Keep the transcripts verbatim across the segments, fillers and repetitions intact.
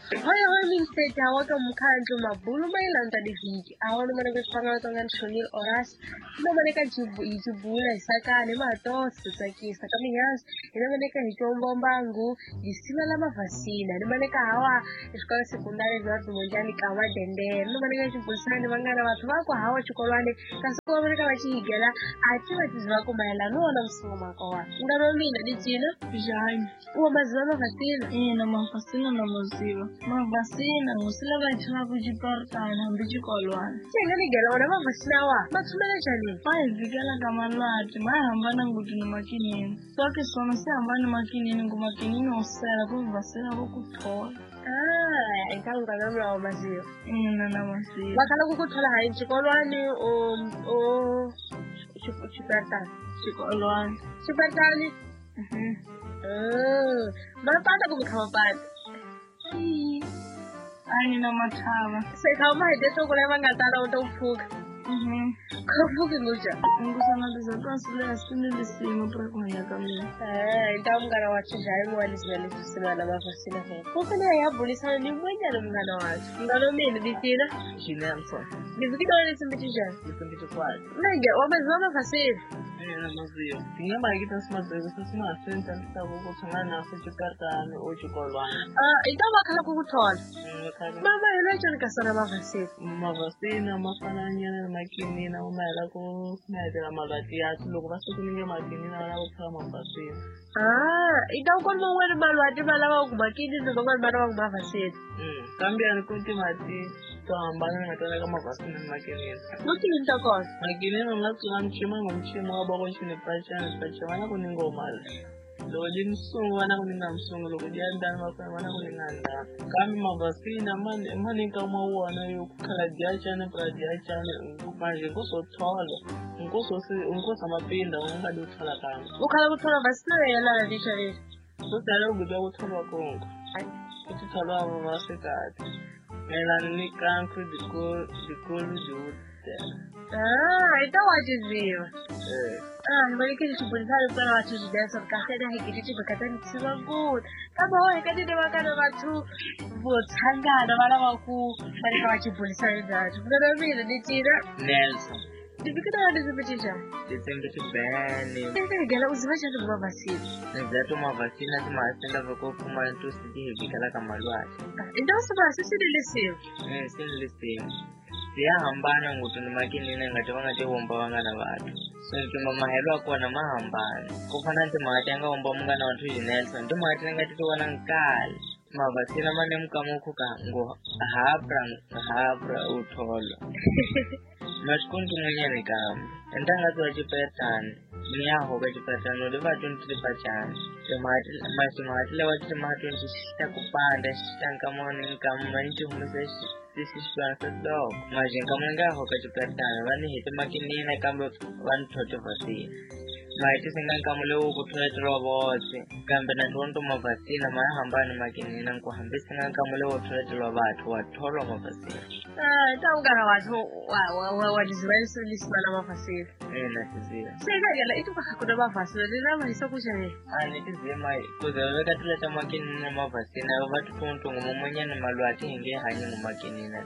Hoya hoya minsteta waka mkhanjo mabulu mailanda diviki. Awona mana kwesipanga tonga nshonil oras. Ina maneka jibu ijibula isakane matosi sakisa kaminyazi. Ina maneka hitombo mbangu jisila la mafasina. Ina maneka hawa iskola sekundari vatu monjani kawa dendere. Ina maneka jibulisani mangana watu wako hawa chukolwane. Kasuko maneka wachihigela ati watizi wako maelano wana msuma kawa. Ngano mina di chino? Jani. Uwa maziwa mafasina? Eh na mafasina na maziwa. Mavasina ngusila vaithila kujipartana mbichikolwana. Chengani gela wana mavasina wa? Matsumela chani? Vayivikela kamalwati mayihambana nguti ni makinini. Soke sona sihambani makinini ngumakinini usela kuvasila kukuthola. Ah, ikalunga namla wa maziwa. Ina na maziwa. Wakala kukuthola hayi chikolwani o o chipartana. Chikolwana. Chipartani? Mhm. Ah, manapata kumikhamapata. Ii. Ani na mathava. Sekhama hideto kuleva ngatala utophuka. Mhm. Khaphuki nguja. Ngusanaliza kasile asinile simo prakunya kamina. Eh, inta mngana wathi jayi mwalizwe lesisima namafasina he. Kufuna yabulisa ni mwenyana mngana wathi. Ngalo mina dithina? Chinamson. Ngizikidona lesimbitisha. Ngisimbiti kwazi. Nenge wabaziwa mafasina. Ina maziwa. Tinyama ikita simaziwa sasima senta sabo kuthanga naso chikartana o chikolwana. Ah, inta wakala kukuthola. Ngakhala Mama yelecho nikasana mafasina. mavasina mafananyana makinina umayela ku mayela malwati yathi loko va sukuninge makinina va lava ku tshama mavasina. Ah, inta ukona mawena malwati malava kumakini nonga malava kumavasina. Mm. Kambe ani ku timati to hambana nga tona ka mavasina ni makinina. Luthi into kona. Makinina nga tsula mchima ngomchima wa bako chini pachana pachana ku ningomali. Loko limsungu vana ku ninga msungu loko diyandani mafana vana ku ninga ndani. Kambe mavasina mani mani ka mawona yo kukhala diyachana pra diyachana manje ngosothola ngososi ngosa mapinda ungadi uthola kami. Ukhala kuthola vasina yela la disha le. Sosala ukuthi ukuthola konke. Ukuthi thola abasekade. Melana ni cancro de cor de cor de útero. Ah, então wajiziwa. Eh. Ah, mali kile chibulizali kwa watu jidensa kakenda hikiti bakatani tsiba good. Kama wewe kadide wakana watu botsangana bala baku bali kwa chibulizali ndatu. Kuna mimi ni tira. Nelson. Ndikida wadi zipitisha. Ndisembethi bene. Ngela uzibacha ndo vasina. Ngizathi mavasina simasenda vakophuma into siyivikela kamalwati. Into siba sisilisiwe. Eh sinilisiwe. Siyahambana nguthi nimakinini ngathi bangathi bomba bangana bathu. So ngima mahelo akona mahambana. Kufana nti mati anga bomba mungana wathu Nelson. Ndi mati ngathi tona nkali. Mavasina mane mkamukhu ka ngo habra habra utholo. Maskunti mwenyane kami. Entanga twa chipetani. Niyaho ka chipetani uli va twenty-three pachana. Mati mati mati lewa chimati nchishita kupanda shitanga mone nkama nchi humuseshi. This is Francis Dog. Majinka mwengaho ka chipetani. Vani hiti makinina kambe vani thote vasina. Maiti singa kamule ukuthulethelwa bose. Kambe nantonto mavasina mayahambani makinina nkuhambisa singa kamule ukuthulethelwa bathu watholwa mavasina. Ah, então ngara watu wa wa wajiziwa lisima na mafasina. Eh natizira. Sika ngela itu bakakuna mafasina ndina mahisa kushane. Ah nitizira mai kuzaweka tuleta makinina mavasina vatu tonto ngomonyane malwati hinge hanyi ngomakinina.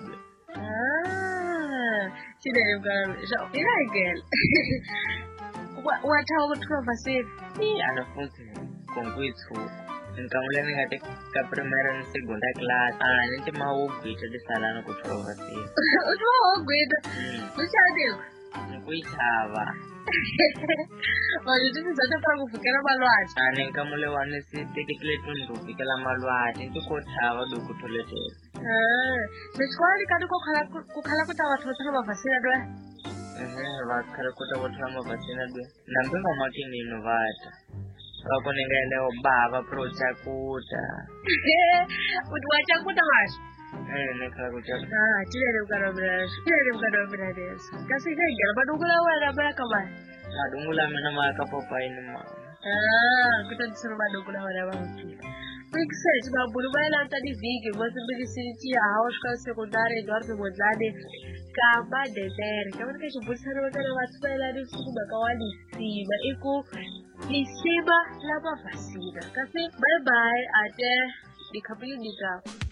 Ah, chidere ngara. So, ina ngela. Wathawa kuthiwa vasina. Ni anafunzi konkwithu. Nkamulani ngati ka primary ni segunda class. Ah niti mawugwita lisalana kuthiwa vasina. Uthiwa wogwita. Ushadiko. Nkuithava. Manje tizote para kufikela malwati. Ah nkamule wani sitekile tundu fikela malwati ntikothava dokutholetela. Ah, leswali kati kokhala kukhala kutawa thothela mavasina dwe. Eh vakhala kota kuthola mavasina dwe. Nambe vamakinino vata. Vako ningaende obava pro chakuta. Uti wachakuta masho. Eh nekhala kuchakuta. Ah, chidere ngara mraso. Chidere ngara mraso. Kasi ngela badungula wena baraka ba. Madungula mina makapopa ini mama. Ah, kutandisira badungula wena bamuti. Kuikuseti babulu bayela tadi viki vose bilisiti aho shkola sekondari Eduardo Mondlane kama dedere. Kama nika chibulisa wakana watu bayela ni usiku bakawali sima. Iku lisima la mavasina. Kasi bye bye ate dikabili nika.